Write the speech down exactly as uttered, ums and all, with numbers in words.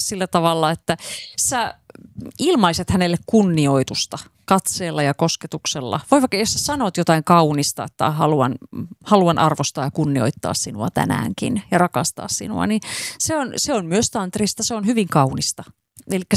sillä tavalla, että sä ilmaiset hänelle kunnioitusta katseella ja kosketuksella. Voi vaikka, jos sä sanot jotain kaunista, että haluan, haluan arvostaa ja kunnioittaa sinua tänäänkin ja rakastaa sinua, niin se on, se on myös tantrista, se on hyvin kaunista. Eli